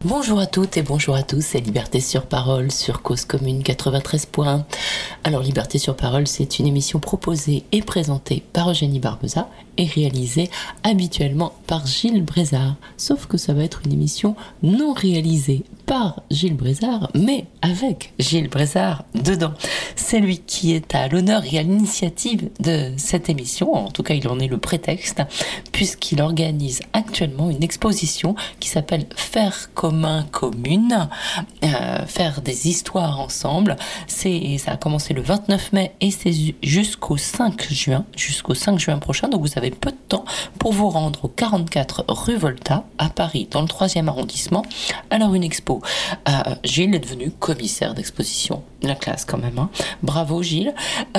Bonjour à toutes et bonjour à tous, c'est Liberté sur Parole sur Cause Commune 93.1. Alors Liberté sur Parole, c'est une émission proposée et présentée par Eugénie Barbeza et réalisée habituellement par Gilles Brézard. Sauf que ça va être une émission non réalisée par Gilles Brézard, mais avec Gilles Brézard dedans. C'est lui qui est à l'honneur et à l'initiative de cette émission, en tout cas il en est le prétexte, puisqu'il organise actuellement une exposition qui s'appelle Faire commun commune, faire des histoires ensemble. Ça a commencé le 29 mai et c'est jusqu'au 5 juin prochain, donc vous avez peu de temps pour vous rendre au 44 rue Volta à Paris, dans le 3e arrondissement. Alors une expo. Gilles est devenu commissaire d'exposition, la classe quand même, hein. Bravo Gilles.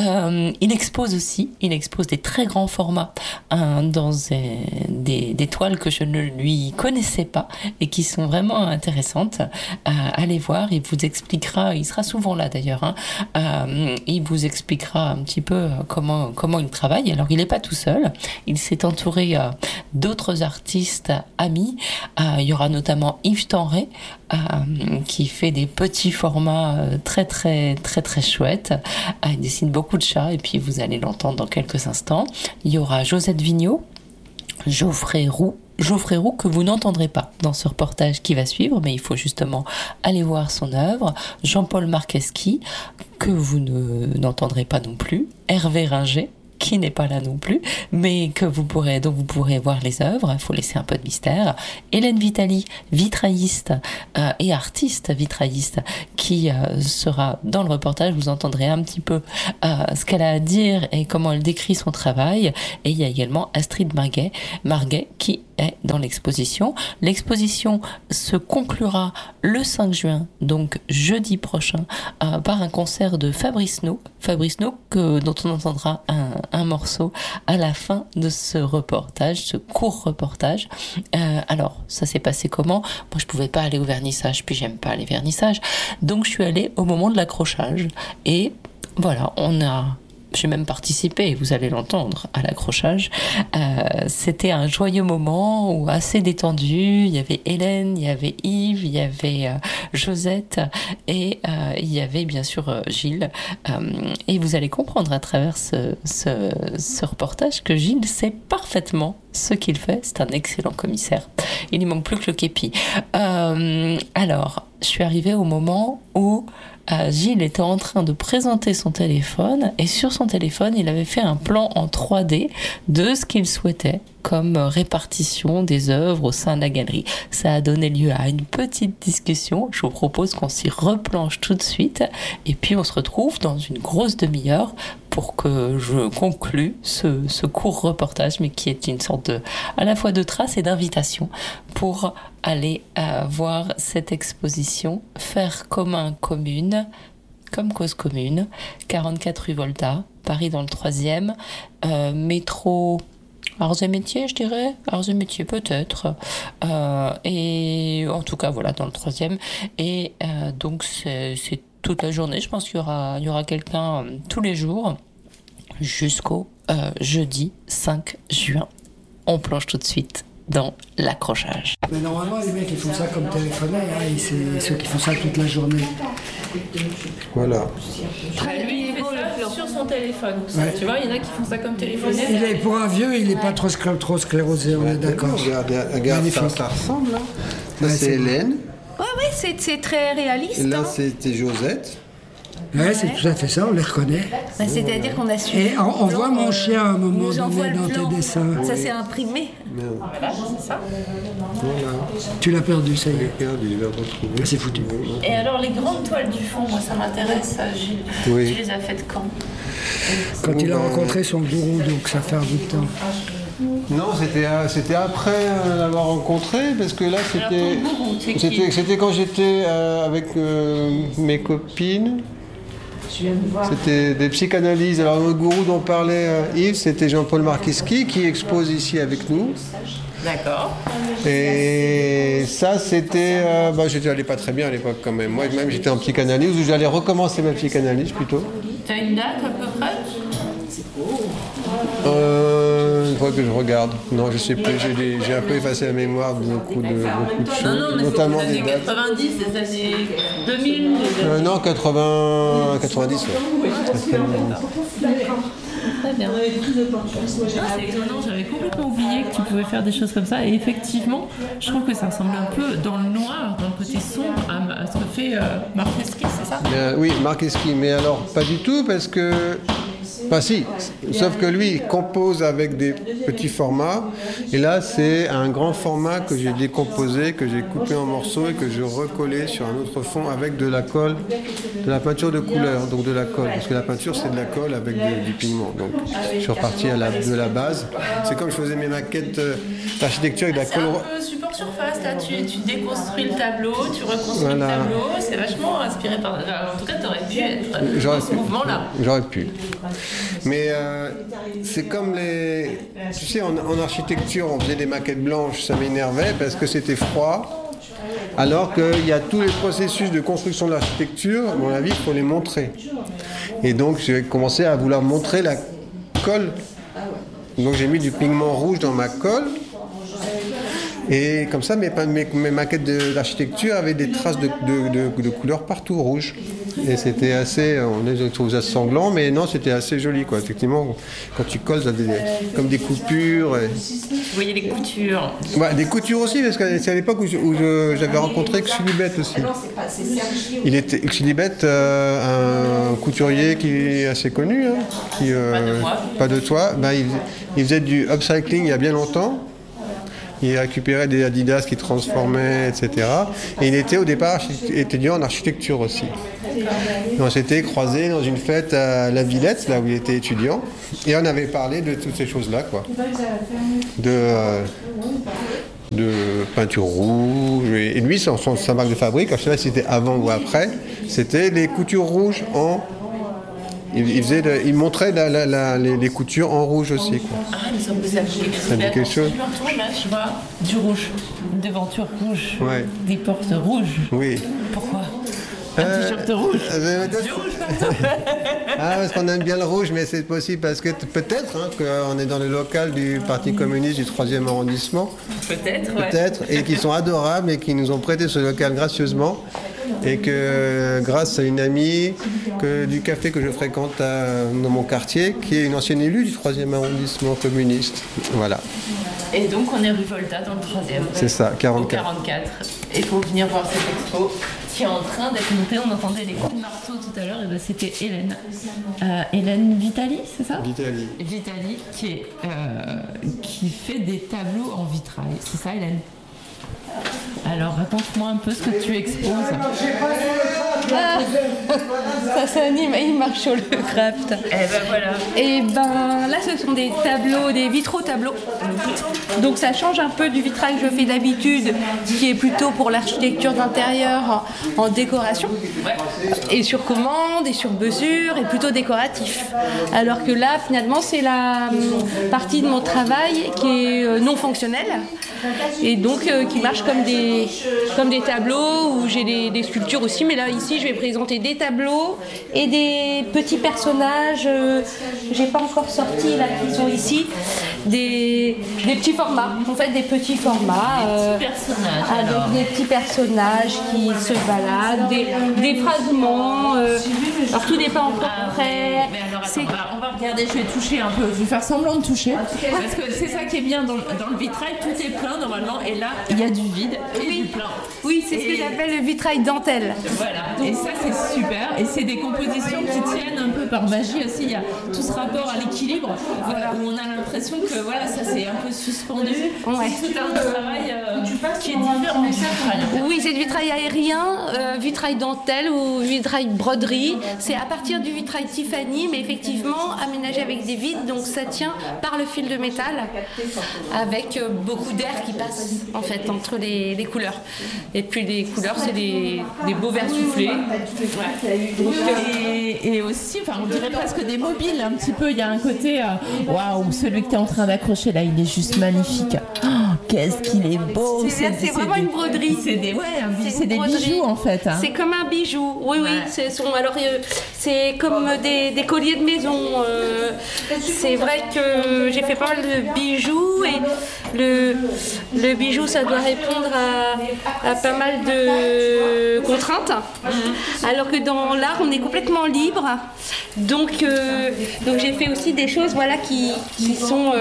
Il expose des très grands formats dans des toiles que je ne lui connaissais pas et qui sont vraiment intéressantes. Allez voir, il vous expliquera, il sera souvent là d'ailleurs, il vous expliquera un petit peu comment il travaille. Alors il n'est pas tout seul, il s'est entouré d'autres artistes amis. Il y aura notamment Yves Tenray qui fait des petits formats très très très très chouettes. Il dessine beaucoup de chats et puis vous allez l'entendre dans quelques instants. Il y aura Josette Vigneault, Geoffrey Roux que vous n'entendrez pas dans ce reportage qui va suivre, mais il faut justement aller voir son œuvre. Jean-Paul Marqueschi, que vous n'entendrez pas non plus. Hervé Ringer, qui n'est pas là non plus, mais dont vous pourrez voir les œuvres. Il faut laisser un peu de mystère. Hélène Vitali, vitrailliste et artiste vitrailliste, qui sera dans le reportage. Vous entendrez un petit peu ce qu'elle a à dire et comment elle décrit son travail. Et il y a également Astrid Marguet qui est dans l'exposition. L'exposition se conclura le 5 juin, donc jeudi prochain, par un concert de Fabrice No, dont on entendra un morceau à la fin de ce court reportage. Alors, ça s'est passé comment ? Moi, je pouvais pas aller au vernissage, puis j'aime pas les vernissages, donc je suis allée au moment de l'accrochage. Et voilà, j'ai même participé, vous allez l'entendre, à l'accrochage. C'était un joyeux moment, assez détendu. Il y avait Hélène, il y avait Yves, il y avait Josette et il y avait bien sûr Gilles. Et vous allez comprendre à travers ce reportage que Gilles sait parfaitement ce qu'il fait. C'est un excellent commissaire. Il n'y manque plus que le képi. Alors, je suis arrivée au moment où Gilles était en train de présenter son téléphone et sur son téléphone, il avait fait un plan en 3D de ce qu'il souhaitait comme répartition des œuvres au sein de la galerie. Ça a donné lieu à une petite discussion. Je vous propose qu'on s'y replonge tout de suite et puis on se retrouve dans une grosse demi-heure pour que je conclue ce court reportage, mais qui est une sorte à la fois de trace et d'invitation pour aller voir cette exposition Faire commun commune, comme cause commune, 44 rue Volta, Paris dans le 3e, métro Arts et Métiers, je dirais, Arts et Métiers peut-être, et en tout cas voilà, dans le 3e, et donc c'est toute la journée. Je pense qu'il y aura quelqu'un tous les jours jusqu'au jeudi 5 juin. On plonge tout de suite dans l'accrochage. Mais normalement, les mecs, ils font ça comme téléphoner, c'est ceux qui font ça toute la journée. Voilà. Lui, il fait ça sur son téléphone. Ouais. Tu vois, il y en a qui font ça comme téléphoner. Pour un vieux, il n'est pas trop sclérosé, on est d'accord. Regarde ça ressemble là. Ça c'est Hélène. Ouais, c'est très réaliste. Et là c'était Josette. Ouais, c'est tout à fait ça, on les reconnaît. Bah, c'est-à-dire qu'on a suivi. Et on voit mon chien à un moment donné dans tes dessins. Ça s'est imprimé. Voilà, c'est ça. Voilà. Tu l'as perdu, ça y est. Regarde, il l'a retrouvé. C'est foutu. Et alors, les grandes toiles du fond, moi, ça m'intéresse, Gilles. Oui. Tu les as faites quand ? Quand il a rencontré son gourou, donc ça fait un bout de temps. Non, c'était après l'avoir rencontré, parce que là c'était quand j'étais avec mes copines. C'était des psychanalyses. Alors le gourou dont parlait Yves, c'était Jean-Paul Marqueschi qui expose ici avec nous. D'accord. Et ça c'était... j'étais allé pas très bien à l'époque quand même. Moi-même j'étais en psychanalyse, où j'allais recommencer ma psychanalyse plutôt. Tu as une date à peu près ? il faudrait que je regarde. Non, je sais plus, j'ai un peu effacé la mémoire de beaucoup de choses, notamment des dates. 90, les années 2000 Non, 90, ouais. Très bien. C'est étonnant, j'avais complètement oublié que tu pouvais faire des choses comme ça. Et effectivement, je trouve que ça ressemble un peu dans le noir, dans le côté sombre, à ce que fait Marc Esqui, c'est ça? Oui, Marc Esqui, mais alors pas du tout parce que... Enfin si, sauf que lui, il compose avec des petits formats. Et là, c'est un grand format que j'ai décomposé, que j'ai coupé en morceaux et que je recollais sur un autre fond avec de la colle, de la peinture de couleur, donc de la colle. Parce que la peinture, c'est de la colle avec du pigment. Donc je suis reparti de la base. C'est comme je faisais mes maquettes d'architecture avec de la colle. C'est un peu support surface, là. Tu déconstruis le tableau, tu reconstruis le tableau. C'est vachement inspiré par... En tout cas, tu aurais pu être dans ce mouvement-là. J'aurais pu. Mais c'est comme les... Tu sais, en architecture, on faisait des maquettes blanches, ça m'énervait parce que c'était froid. Alors qu'il y a tous les processus de construction de l'architecture, à mon avis, il faut les montrer. Et donc, j'ai commencé à vouloir montrer la colle. Donc, j'ai mis du pigment rouge dans ma colle. Et comme ça, mes maquettes d'architecture avaient des traces de couleurs partout rouge. Et c'était assez, on trouve ça sanglant, mais non, c'était assez joli, quoi. Effectivement, quand tu colles, ça a comme des coupures. Et... Vous voyez les coutures. Ouais, des coutures aussi, parce que c'est à l'époque où j'avais rencontré Xulibet aussi. Il était Xulibet, un couturier qui est assez connu, hein, qui pas de toi. Ben, il faisait du upcycling il y a bien longtemps. Il récupérait des Adidas qu'il transformait, etc. Et il était au départ étudiant en architecture aussi. Et on s'était croisés dans une fête à La Villette, là où il était étudiant. Et on avait parlé de toutes ces choses-là, quoi. De peinture rouge. Et lui, sa marque de fabrique, je ne sais pas si c'était avant ou après, c'était les coutures rouges en... Il montrait les coutures en rouge aussi, quoi. Ah, il me semble que ça dit quelque chose. Je me retourne là, je vois du rouge, une devanture rouge, ouais. Des portes rouges. Oui. Pourquoi un t-shirt rouge. Du rouge partout. Ah, parce qu'on aime bien le rouge, mais c'est possible parce que peut-être qu'on est dans le local du Parti communiste du 3e arrondissement. Peut-être, ouais. Peut-être, et qui sont adorables et qui nous ont prêté ce local gracieusement. Et que grâce à une amie du café que je fréquente dans mon quartier, qui est une ancienne élue du 3e arrondissement communiste. Voilà. Et donc on est rue Volta dans le 3e. C'est ça, 44. 44. Et il faut venir voir cette expo qui est en train d'être montée. On entendait les coups de marteau tout à l'heure. Et ben c'était Hélène. Hélène Vitali, c'est ça ? Vitali. Vitali qui fait des tableaux en vitrail. C'est ça, Hélène ? Alors, raconte-moi un peu ce que tu exposes. Ça s'anime, il marche sur le craft. Et ben voilà. Et ben là, ce sont des tableaux, des vitraux tableaux. Donc ça change un peu du vitrail que je fais d'habitude, qui est plutôt pour l'architecture d'intérieur en décoration. Et sur commande, et sur mesure, et plutôt décoratif. Alors que là, finalement, c'est la partie de mon travail qui est non fonctionnelle. Et donc qui marche comme des tableaux où j'ai des sculptures aussi, mais là ici je vais présenter des tableaux et des petits personnages, j'ai pas encore sorti là qui sont ici, des petits formats, en fait des petits formats avec des petits personnages qui se baladent, des fragments, alors tout n'est pas encore prêt. Mais alors attends, on va regarder, je vais toucher un peu, je vais faire semblant de toucher, parce que c'est ça qui est bien dans le vitrail, tout est plein normalement, et là il y a du vide et du plein. Oui, c'est ce que j'appelle le vitrail dentelle. Voilà, et ça c'est super, et c'est des compositions qui tiennent un peu par magie aussi, il y a tout ce rapport à l'équilibre, où on a l'impression que voilà, ça c'est un peu suspendu, ouais. C'est tout un travail qui est différent du vitrail. Oui, c'est du vitrail aérien, vitrail dentelle ou vitrail broderie, c'est à partir du vitrail Tiffany, mais effectivement aménagé avec des vides, donc ça tient par le fil de métal, avec beaucoup d'air qui passe en fait entre les couleurs. Et puis les couleurs, c'est des beaux verres soufflés. Ouais. Et aussi, on dirait presque des mobiles un petit peu. Il y a un côté, waouh, celui que tu es en train train d'accrocher là, il est juste magnifique. Oh, qu'est-ce qu'il est beau. C'est vraiment une broderie. C'est des bijoux en fait. Hein. C'est comme un bijou. Oui, alors c'est comme des colliers de maison. C'est vrai que j'ai fait pas mal de bijoux et le bijou, ça doit répondre à pas mal de contraintes. Alors que dans l'art, on est complètement libre. Donc j'ai fait aussi des choses qui sont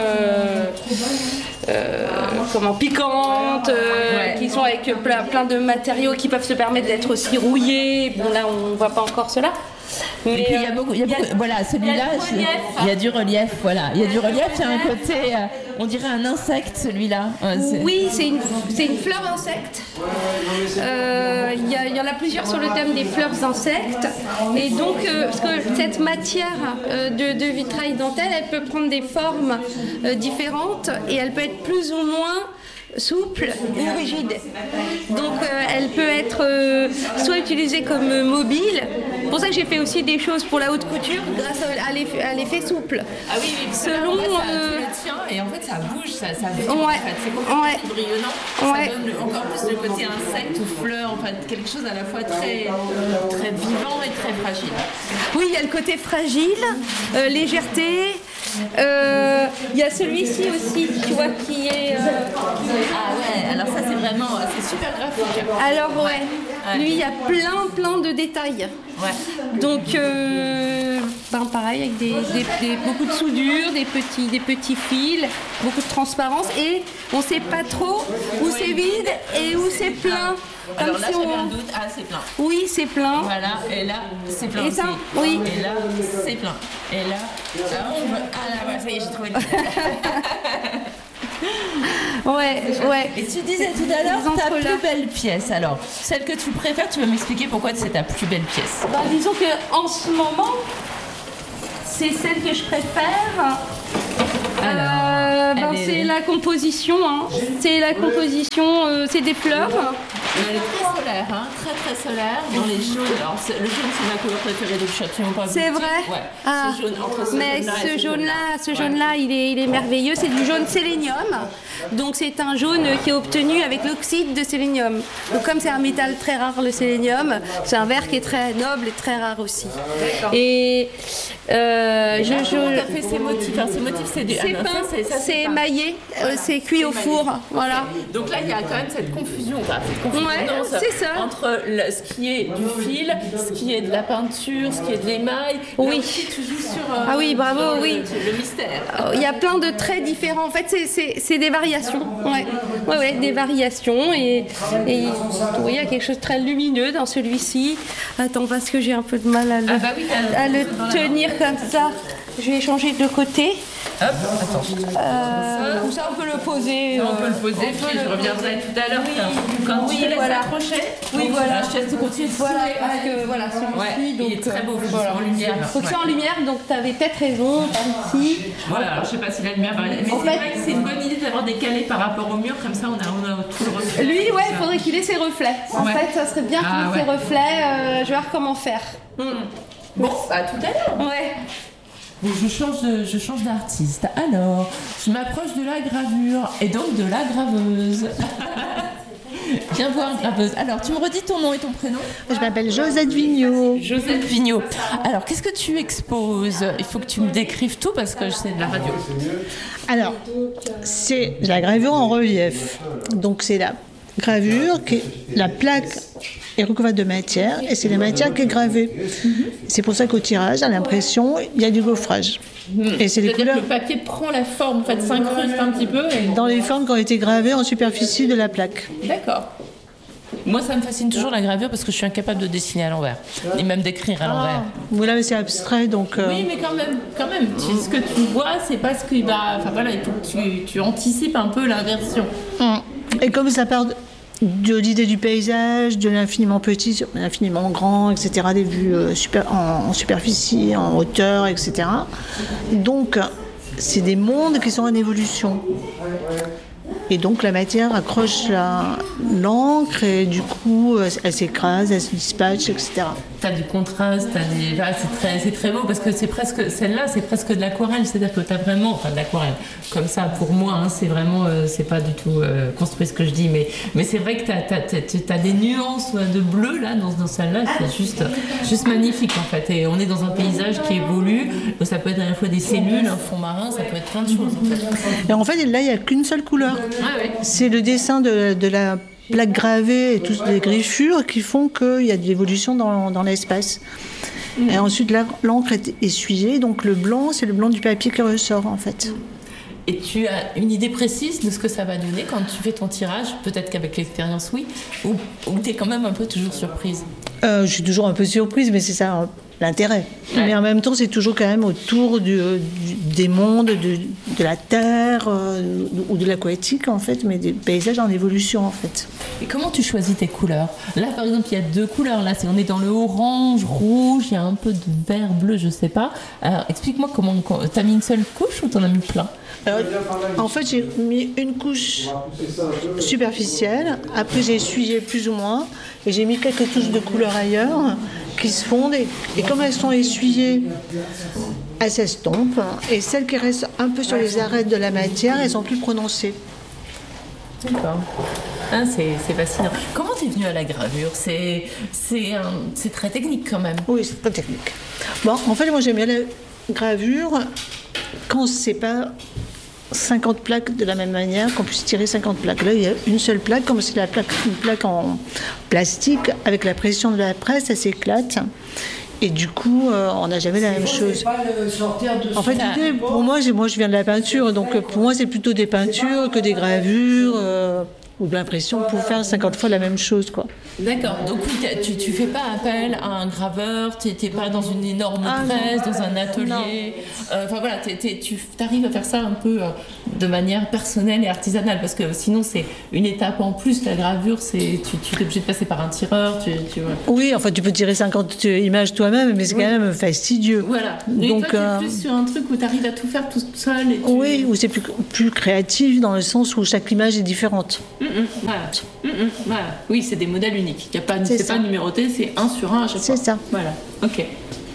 piquantes, qui sont avec plein de matériaux qui peuvent se permettre d'être aussi rouillés. Bon là on voit pas encore cela. Mais et puis il y a beaucoup, voilà, celui-là, il y a du relief, voilà, il y a du relief, il y a un côté, on dirait un insecte celui-là. Oui, c'est une fleur insecte. Il y en a plusieurs sur le thème des fleurs insectes. Et donc, parce que cette matière de vitrail dentelle, elle peut prendre des formes différentes et elle peut être plus ou moins souple ou rigide. Donc elle peut être soit utilisée comme mobile. C'est pour ça que j'ai fait aussi des choses pour la haute couture grâce à l'effet souple. Ah oui, selon tu le tiens et en fait ça bouge, ça vibre, en fait. C'est complètement brillonnant. Ça donne encore plus le côté insecte ou fleur, en fait, quelque chose à la fois très vivant et très fragile. Oui, il y a le côté fragile, légèreté. Il y a celui-ci aussi, tu vois, qui est... Ah ouais, alors ça c'est super graphique. Alors lui il y a plein de détails. Ouais. Donc pareil avec beaucoup de soudure, des petits fils, beaucoup de transparence et on sait pas trop où c'est vide et où c'est plein. Alors là, j'avais un doute. Ah, c'est plein. Oui, c'est plein. Voilà, et là, c'est plein. Et aussi. ça, oui. Et là, c'est plein. Et là, ah là, ça y est, j'ai trouvé le Ouais. Et tu disais tout à l'heure ta plus belle pièce. Alors, celle que tu préfères, tu vas m'expliquer pourquoi c'est ta plus belle pièce. Disons que en ce moment, c'est celle que je préfère. C'est la composition. C'est la composition. C'est des fleurs. Elle est très solaire, très solaire. Dans les jaunes. Alors, le jaune, c'est ma couleur préférée de Châtillon. C'est vrai. Ouais. Ce jaune, mais ce jaune-là, il est merveilleux. C'est du jaune sélénium. Donc, c'est un jaune qui est obtenu avec l'oxyde de sélénium. Donc, comme c'est un métal très rare, le sélénium, c'est un verre qui est très noble et très rare aussi. D'accord. Et comment t'as fait ces motifs? Ces motifs, c'est du... C'est émaillé, c'est cuit au four. Voilà. Donc là, il y a quand même cette confusion. C'est ça. Entre ce qui est du fil, ce qui est de la peinture, ce qui est de l'émail. Oui. Là aussi, tu joues sur oui, bravo, oui. Le mystère. Il y a plein de traits différents. En fait, c'est des variations. Ouais, des variations. Et il y a quelque chose de très lumineux dans celui-ci. Attends, parce que j'ai un peu de mal à le tenir comme ça. Je vais changer de côté. Hop, attends. Comme ça, on peut le poser. On peut le poser, puis je reviendrai tout à l'heure. Quand tu laisses accrocher, je te continue de Voilà, parce que celui-ci. Il est très beau, en lumière. Donc c'est en lumière, donc tu avais peut-être raison, par ici. Voilà, alors je sais pas si la lumière va... Mais c'est vrai que c'est une bonne idée d'avoir décalé par rapport au mur, comme ça on a tout le reflet. Lui, il faudrait qu'il ait ses reflets. En fait, ça serait bien qu'il ait ses reflets. Je vais voir comment faire. Bon, à tout à l'heure. Ouais. Bon, je change d'artiste. Alors, je m'approche de la gravure et donc de la graveuse. Viens voir, graveuse. Alors, tu me redis ton nom et ton prénom? Je m'appelle Josette Vigneault. Josette Vigneault. Alors, qu'est-ce que tu exposes? Il faut que tu me décrives tout parce que c'est de la radio. Alors, c'est de la gravure en relief. Donc, c'est la gravure, la plaque est recouverte de matière et c'est la matière qui est gravée. C'est pour ça qu'au tirage, à l'impression, il y a du gaufrage. Et c'est les couleurs. Le papier prend la forme, en fait, s'incruste un petit peu. Dans les formes qui ont été gravées en superficie de la plaque. D'accord. Moi, ça me fascine toujours la gravure parce que je suis incapable de dessiner à l'envers et même d'écrire à l'envers. Voilà, mais c'est abstrait, donc. Oui, mais quand même, ce que tu vois, c'est pas ce qui va. Enfin voilà, il faut que tu anticipes un peu l'inversion. Et comme ça part de l'idée du paysage, de l'infiniment petit, l'infiniment grand, etc., des vues en superficie, en hauteur, etc. Donc, c'est des mondes qui sont en évolution. Et donc la matière accroche l'encre et du coup elle s'écrase, elle se dispatche, etc. T'as du contraste, c'est très beau parce que c'est presque, celle-là c'est presque de l'aquarelle, c'est-à-dire que t'as vraiment, enfin de l'aquarelle, comme ça pour moi, hein, c'est vraiment, c'est pas du tout construit ce que je dis, mais c'est vrai que t'as des nuances de bleu là dans celle-là, c'est juste magnifique en fait. Et on est dans un paysage qui évolue, donc ça peut être à la fois des cellules, un fond marin, ça peut être plein de choses en fait. Et en fait là il n'y a qu'une seule couleur. Ouais. C'est le dessin de la plaque gravée et toutes les griffures qui font qu'il y a de l'évolution dans l'espace. Et ensuite l'encre est essuyée, donc le blanc c'est le blanc du papier qui ressort en fait. Et tu as une idée précise de ce que ça va donner quand tu fais ton tirage? Peut-être qu'avec l'expérience oui, ou tu es quand même un peu toujours surprise? Je suis toujours un peu surprise, mais c'est ça l'intérêt. Ouais. Mais en même temps, c'est toujours quand même autour des mondes, de la Terre ou de l'aquatique, en fait, mais des paysages en évolution, en fait. Et comment tu choisis tes couleurs? Là, par exemple, il y a 2 couleurs. Là, on est dans le orange, rouge, il y a un peu de vert, bleu, je sais pas. Alors, explique-moi comment... T'as mis une seule couche ou t'en as mis plein? En fait, j'ai mis une couche superficielle. Après, j'ai essuyé plus ou moins. Et j'ai mis quelques touches de couleur ailleurs qui se fondent. Et comme elles sont essuyées, elles s'estompent. Et celles qui restent un peu sur les arêtes de la matière, elles sont plus prononcées. D'accord. Ah, c'est fascinant. Comment t'es venue à la gravure? C'est très technique quand même. Oui, c'est très technique. Bon, en fait, moi, j'aime bien la gravure quand c'est pas 50 plaques de la même manière, qu'on puisse tirer 50 plaques. Là, il y a une seule plaque, comme c'est une plaque en plastique, avec la pression de la presse, ça s'éclate. Et du coup, on n'a jamais la même chose. En fait, l'idée, pour moi, je viens de la peinture, donc pour moi, c'est plutôt des peintures que des gravures ou de l'impression pour faire 50 fois la même chose, quoi. D'accord, donc oui, tu fais pas appel à un graveur, t'es pas dans une énorme presse, dans un atelier, enfin voilà, tu arrives à faire ça un peu de manière personnelle et artisanale, parce que sinon c'est une étape en plus, la gravure, tu es obligé de passer par un tireur, Oui, enfin tu peux tirer 50 images toi-même, mais c'est quand même fastidieux. Voilà, donc toi tu es plus sur un truc où tu arrives à tout faire tout seul. Oui, où c'est plus créatif dans le sens où chaque image est différente. Voilà. Oui, c'est des modèles uniques. C'est pas numéroté, c'est 1 sur 1 à chaque fois. C'est ça. Voilà, ok.